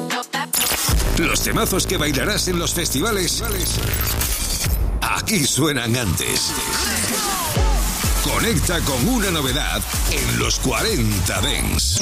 Los temazos que bailarás en los festivales, aquí suenan antes. Conecta con una novedad en los 40 Dance.